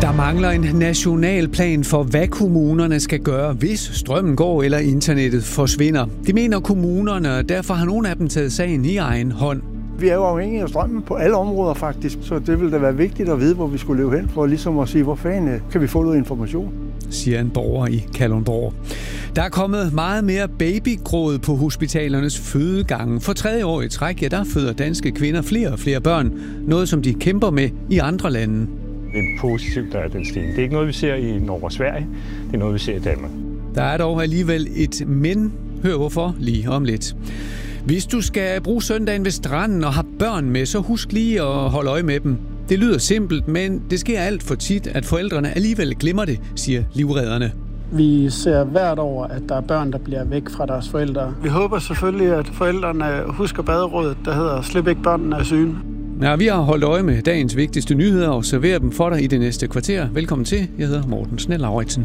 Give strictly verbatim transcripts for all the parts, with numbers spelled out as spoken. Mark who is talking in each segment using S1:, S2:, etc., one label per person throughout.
S1: Der mangler en national plan for, hvad kommunerne skal gøre, hvis strømmen går eller internettet forsvinder. Det mener kommunerne, og derfor har nogle af dem taget sagen i egen hånd.
S2: Vi er jo afhængige af strømmen på alle områder faktisk, så det vil da være vigtigt at vide, hvor vi skulle leve hen, for ligesom at sige, hvor fanden kan vi få noget information,
S1: siger en borger i Kalundborg. Der er kommet meget mere babygråd på hospitalernes fødegange. For tredje år i træk, ja, der føder danske kvinder flere og flere børn. Noget, som de kæmper med i andre lande.
S3: Det er positivt, der er den stigning. Det er ikke noget, vi ser i Norge og Sverige. Det er noget, vi ser i Danmark.
S1: Der er dog alligevel et men. Hør hvorfor lige om lidt. Hvis du skal bruge søndagen ved stranden og har børn med, så husk lige at holde øje med dem. Det lyder simpelt, men det sker alt for tit, at forældrene alligevel glemmer det, siger livredderne.
S4: Vi ser hvert år, at der er børn, der bliver væk fra deres forældre. Vi håber selvfølgelig, at forældrene husker baderådet, der hedder "Slip ikke børnene af syne".
S1: Ja, vi har holdt øje med dagens vigtigste nyheder og serverer dem for dig i det næste kvarter. Velkommen til. Jeg hedder Morten Snell-Lauritsen.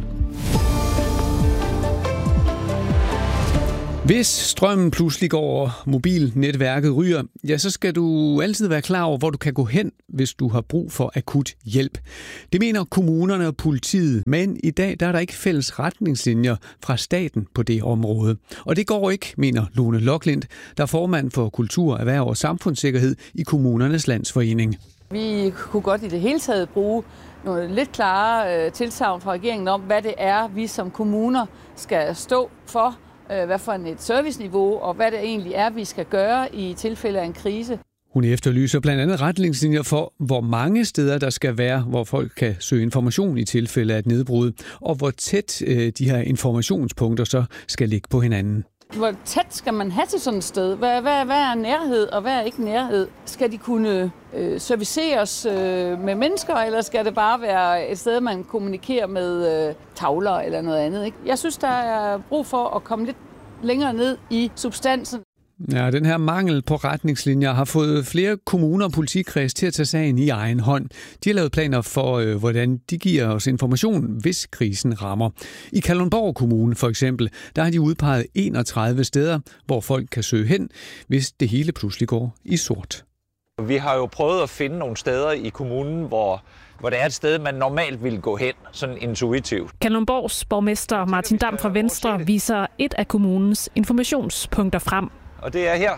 S1: Hvis strømmen pludselig går og mobilnetværket ryger, ja, så skal du altid være klar over, hvor du kan gå hen, hvis du har brug for akut hjælp. Det mener kommunerne og politiet, men i dag der er der ikke fælles retningslinjer fra staten på det område. Og det går ikke, mener Lone Loklind, der er formand for Kultur, Erhverv og Samfundssikkerhed i Kommunernes Landsforening.
S5: Vi kunne godt i det hele taget bruge nogle lidt klare tilsagn fra regeringen om, hvad det er, vi som kommuner skal stå for. Hvad for et serviceniveau, og hvad det egentlig er, vi skal gøre i tilfælde af en krise.
S1: Hun efterlyser blandt andet retningslinjer for, hvor mange steder der skal være, hvor folk kan søge information i tilfælde af et nedbrud, og hvor tæt øh, de her informationspunkter så skal ligge på hinanden.
S5: Hvor tæt skal man have til sådan et sted? Hvad, hvad, hvad er nærhed, og hvad er ikke nærhed? Skal de kunne øh, serviceres øh, med mennesker, eller skal det bare være et sted, man kommunikerer med øh, tavler eller noget andet? Ikke? Jeg synes, der er brug for at komme lidt længere ned i substansen.
S1: Ja, den her mangel på retningslinjer har fået flere kommuner og politikreds til at tage sagen i egen hånd. De har lavet planer for, øh, hvordan de giver os information, hvis krisen rammer. I Kalundborg Kommune for eksempel, der har de udpeget enogtredive steder, hvor folk kan søge hen, hvis det hele pludselig går i sort.
S6: Vi har jo prøvet at finde nogle steder i kommunen, hvor hvor det er et sted, man normalt ville gå hen, sådan intuitivt.
S7: Kalundborgs borgmester Martin Damm fra Venstre viser et af kommunens informationspunkter frem.
S6: Og det er her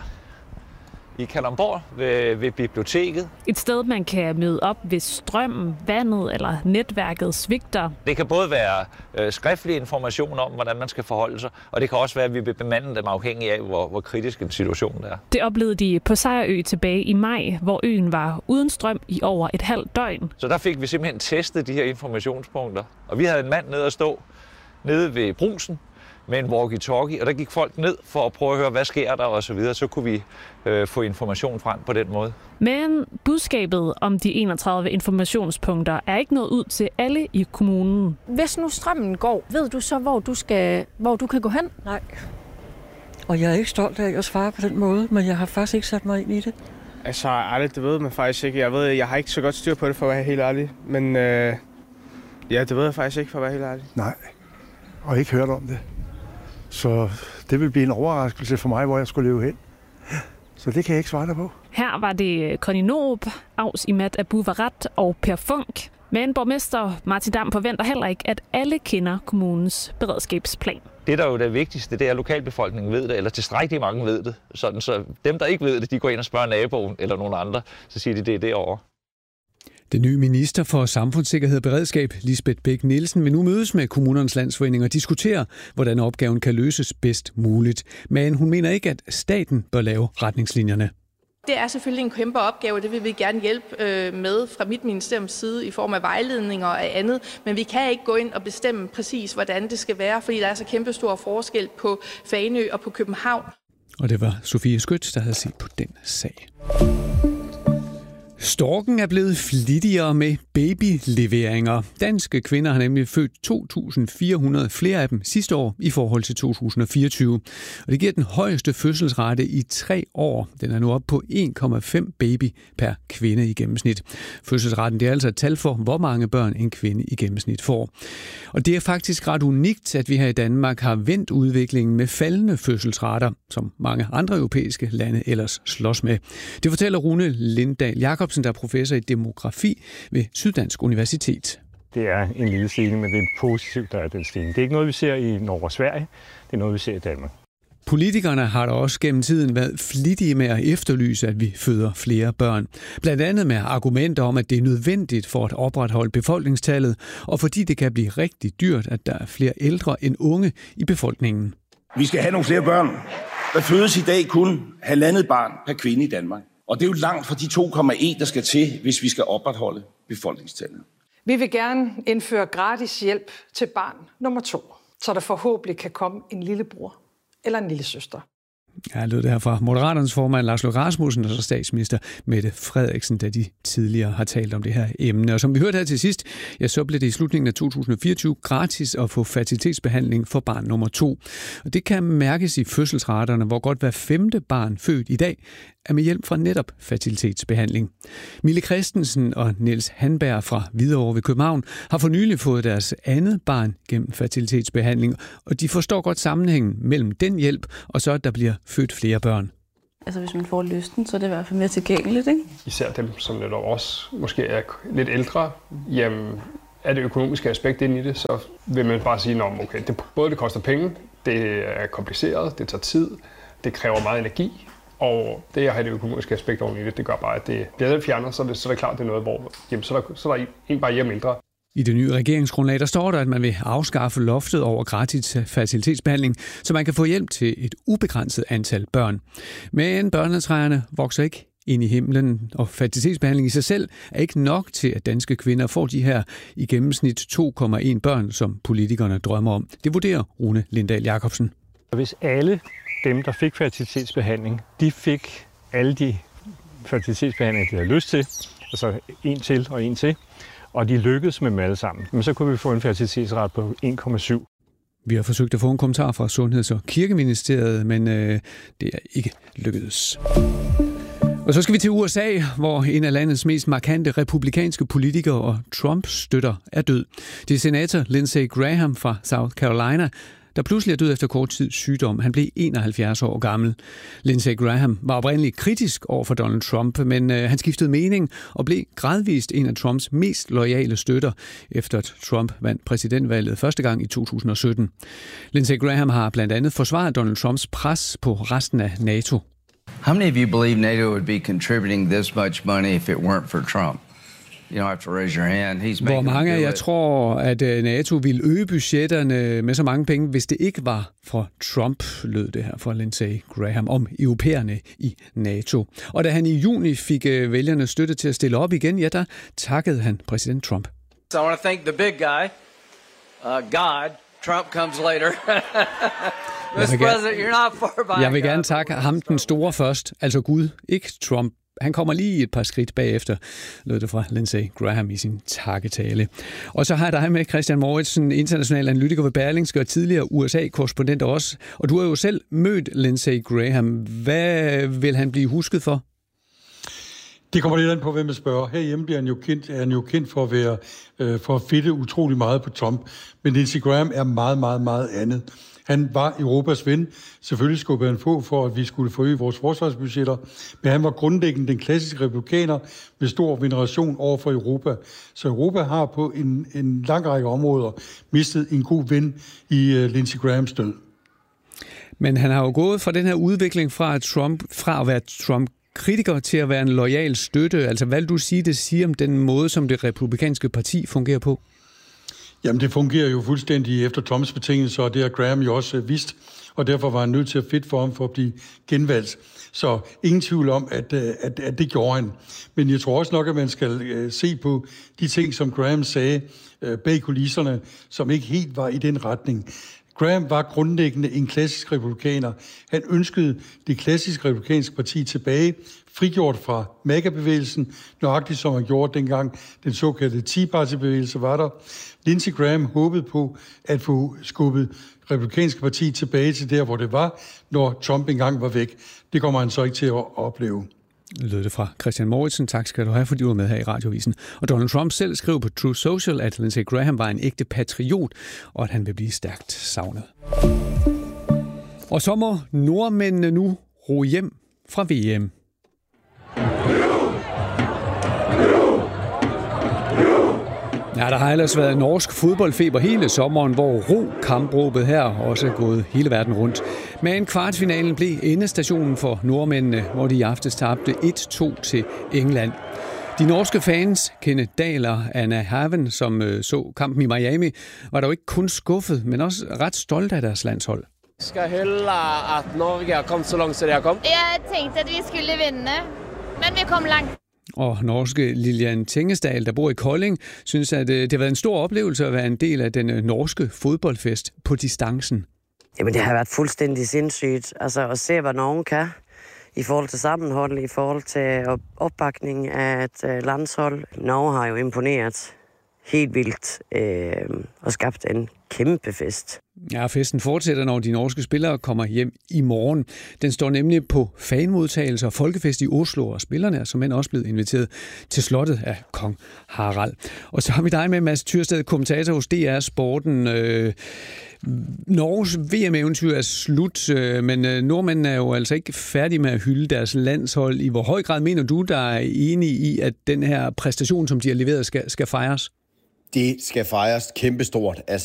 S6: i Kalundborg ved, ved biblioteket.
S7: Et sted, man kan møde op, hvis strømmen, vandet eller netværket svigter.
S6: Det kan både være øh, skriftlig information om, hvordan man skal forholde sig, og det kan også være, at vi vil bemande dem afhængig af, hvor, hvor kritisk en situation det er.
S7: Det oplevede de på Sejerø tilbage i maj, hvor øen var uden strøm i over et halvt døgn.
S6: Så der fik vi simpelthen testet de her informationspunkter, og vi havde en mand nede at stå nede ved brusen med en walkie-talkie, og der gik folk ned for at prøve at høre, hvad sker der og så videre. Så kunne vi øh, få information frem på den måde.
S7: Men budskabet om de enogtredive informationspunkter er ikke nået ud til alle i kommunen.
S8: Hvis nu strømmen går, ved du så, hvor du, skal, hvor du kan gå hen?
S9: Nej. Og jeg er ikke stolt af at svare på den måde, men jeg har faktisk ikke sat mig ind i det.
S10: Altså ærligt, det ved man faktisk ikke. Jeg ved, jeg har ikke så godt styr på det, for at være helt ærlig. Men øh, ja, det ved jeg faktisk ikke, for at være helt ærlig.
S2: Nej, og ikke hørt om det. Så det vil blive en overraskelse for mig, hvor jeg skulle leve hen. Så det kan jeg ikke svare dig på.
S7: Her var det Conny Noob, Aus Imad Abu Warat og Per Funk. Men borgmester Martin Damm forventer heller ikke, at alle kender kommunens beredskabsplan.
S6: Det, der er jo det vigtigste, det er, at lokalbefolkningen ved det, eller tilstrækkeligt mange ved det. Sådan, så dem, der ikke ved det, de går ind og spørger naboen eller nogen andre, så siger de, det er derovre.
S1: Den nye minister for Samfundssikkerhed og Beredskab, Lisbeth Bech-Nielsen, vil nu mødes med Kommunernes Landsforening og diskutere, hvordan opgaven kan løses bedst muligt. Men hun mener ikke, at staten bør lave retningslinjerne.
S11: Det er selvfølgelig en kæmpe opgave, og det vil vi gerne hjælpe med fra mit ministeriums side i form af vejledninger og andet. Men vi kan ikke gå ind og bestemme præcis, hvordan det skal være, fordi der er så kæmpe stor forskel på Fanø og på København.
S1: Og det var Sofie Skødt, der havde set på den sag. Storken er blevet flittigere med babyleveringer. Danske kvinder har nemlig født to tusind fire hundrede flere af dem sidste år i forhold til to tusind fireogtyve. Og det giver den højeste fødselsrate i tre år. Den er nu oppe på en komma fem baby per kvinde i gennemsnit. Fødselsraten det er altså et tal for, hvor mange børn en kvinde i gennemsnit får. Og det er faktisk ret unikt, at vi her i Danmark har vendt udviklingen med faldende fødselsrater, som mange andre europæiske lande ellers slås med. Det fortæller Rune Lindahl Jacobsen, der er professor i demografi ved Syddansk Universitet.
S3: Det er en lille stigning, men det er positivt, der er den stigning. Det er ikke noget, vi ser i Norge og Sverige. Det er noget, vi ser i Danmark.
S1: Politikerne har da også gennem tiden været flittige med at efterlyse, at vi føder flere børn. Blandt andet med argumenter om, at det er nødvendigt for at opretholde befolkningstallet, og fordi det kan blive rigtig dyrt, at der er flere ældre end unge i befolkningen.
S12: Vi skal have nogle flere børn. Der fødes i dag kun halvandet barn per kvinde i Danmark. Og det er jo langt fra de to komma en, der skal til, hvis vi skal opretholde befolkningstallet.
S13: Vi vil gerne indføre gratis hjælp til barn nummer to, så der forhåbentlig kan komme en lillebror eller en lille søster.
S1: Ja, lød det her fra Moderaternes formand Lars Løkke Rasmussen og så statsminister Mette Frederiksen, da de tidligere har talt om det her emne. Og som vi hørte her til sidst, ja, så blev det i slutningen af to tusind og fireogtyve gratis at få fertilitetsbehandling for barn nummer to. Og det kan mærkes i fødselsraterne, hvor godt hver femte barn født i dag er med hjælp fra netop fertilitetsbehandling. Mille Christensen og Niels Hanberg fra Hvidovre ved København har for nylig fået deres andet barn gennem fertilitetsbehandling, og de forstår godt sammenhængen mellem den hjælp og så, at der bliver født flere børn.
S14: Altså hvis man får lysten, så er det i hvert fald mere tilgængeligt, ikke?
S15: Især dem, som netop også måske er lidt ældre, jamen er det økonomiske aspekt inde i det, så vil man bare sige, at okay, det, både det koster penge, det er kompliceret, det tager tid, det kræver meget energi, og det at have det økonomiske aspekt oven i det, det gør bare, at det bliver fjernet, så er det, så er det klart, det er noget, hvor jamen, så, er der, så er der en bare hjem ældre.
S1: I det nye regeringsgrundlag, der står der, at man vil afskaffe loftet over gratis fertilitetsbehandling, så man kan få hjælp til et ubegrænset antal børn. Men børnetræerne vokser ikke ind i himlen, og fertilitetsbehandling i sig selv er ikke nok til, at danske kvinder får de her i gennemsnit to komma en børn, som politikerne drømmer om. Det vurderer Rune Lindahl Jacobsen.
S3: Hvis alle dem, der fik fertilitetsbehandling, de fik alle de fertilitetsbehandlinger, de havde lyst til, altså en til og en til, og de lykkedes med dem alle sammen, men så kunne vi få en fertilitetsrate på en komma syv.
S1: Vi har forsøgt at få en kommentar fra Sundheds- og Kirkeministeriet, men øh, det er ikke lykkedes. Og så skal vi til U S A, hvor en af landets mest markante republikanske politikere og Trump-støtter er død. Det er senator Lindsey Graham fra South Carolina, der pludselig er død efter kort tids sygdom. Han blev enoghalvfjerds år gammel. Lindsey Graham var oprindeligt kritisk over for Donald Trump, men øh, han skiftede mening og blev gradvist en af Trumps mest loyale støtter, efter at Trump vandt præsidentvalget første gang i to tusind og sytten. Lindsey Graham har blandt andet forsvaret Donald Trumps pres på resten af NATO.
S16: How many of you believe NATO would be contributing this much money if it weren't for Trump? You don't have to raise your hand. He's
S1: Hvor mange af jer tror, at NATO ville øge budgetterne med så mange penge, hvis det ikke var for Trump, lød det her fra Lindsey Graham om europæerne i NATO. Og da han i juni fik vælgerne støtte til at stille op igen, ja, der takkede han præsident Trump.
S17: So I want to thank the big guy, uh, God. Trump comes later. mister President, you're not far behind.
S1: Jeg vil gerne takke ham den store først, altså Gud, ikke Trump. Han kommer lige et par skridt bagefter, lød det fra Lindsey Graham i sin takketale. Og så har jeg dig med, Christian Moritzen, international analytiker ved Berlingske og tidligere U S A-korrespondent også. Og du har jo selv mødt Lindsey Graham. Hvad vil han blive husket for?
S18: Det kommer lidt an på, hvem man spørger. Herhjemme bliver han jo kendt, er han jo kendt for at være øh, for at fedte utrolig meget på Trump. Men Lindsey Graham er meget, meget, meget andet. Han var Europas ven. Selvfølgelig skubbede han få for, at vi skulle forøge vores forsvarsbudgetter. Men han var grundlæggende den klassiske republikaner med stor veneration over for Europa. Så Europa har på en, en lang række områder mistet en god ven i uh, Lindsey Grahams død.
S1: Men han har jo gået fra den her udvikling fra, at Trump, fra at være Trump kritiker til at være en loyal støtte. Altså hvad vil du sige, det siger om den måde, som det republikanske parti fungerer på?
S18: Jamen, det fungerer jo fuldstændig efter Trumps betingelser, og det har Graham jo også vidst, og derfor var han nødt til at fedt for ham for at blive genvalgt. Så ingen tvivl om, at, at, at det gjorde han. Men jeg tror også nok, at man skal se på de ting, som Graham sagde bag kulisserne, som ikke helt var i den retning. Graham var grundlæggende en klassisk republikaner. Han ønskede det klassiske republikanske parti tilbage, frigjort fra MAGA-bevægelsen, nøjagtigt som han gjorde dengang den såkaldte Tea Party-bevægelse var der. Lindsey Graham håbede på at få skubbet republikanske parti tilbage til der, hvor det var, når Trump engang var væk. Det kommer han så ikke til at opleve.
S1: Lød det fra Christian Moritzen. Tak skal du have, fordi du var med her i Radiovisen. Og Donald Trump selv skrev på Truth Social, at Lindsey Graham var en ægte patriot, og at han vil blive stærkt savnet. Og så må nordmændene nu ro hjem fra V M. Ja, der har ellers været norsk fodboldfeber hele sommeren, hvor ro-kampråbet her også er gået hele verden rundt. Men kvartfinalen blev endestationen for nordmændene, hvor de i aftes tabte et to til England. De norske fans, Kenneth Dahl og Anna Haven, som så kampen i Miami, var dog ikke kun skuffet, men også ret stolte af deres landshold.
S19: Skal hylde, at Norge har kommet så langt, som de har kommet.
S20: Jeg tænkte, at vi skulle vinde, men vi kom langt.
S1: Og norske Lilian Tingesdal, der bor i Kolding, synes, at det har været en stor oplevelse at være en del af den norske fodboldfest på distancen.
S21: Jamen, det har været fuldstændig sindssygt. Altså at se, hvad Norge kan i forhold til sammenhold, i forhold til opbakning af et landshold. Norge har jo imponeret helt vildt øh, og skabt en kæmpe fest.
S1: Ja, festen fortsætter, når de norske spillere kommer hjem i morgen. Den står nemlig på fanmodtagelse og folkefest i Oslo, og spillerne er som end også blevet inviteret til slottet af kong Harald. Og så har vi dig med, Mads Tyrsted, kommentator hos D R Sporten. Øh, Norges V M-eventyr er slut, øh, men øh, nordmændene er jo altså ikke færdige med at hylde deres landshold. I hvor høj grad mener du, der er enig i, at den her præstation, som de har leveret, skal, skal fejres?
S22: Det skal fejres kæmpestort. Altså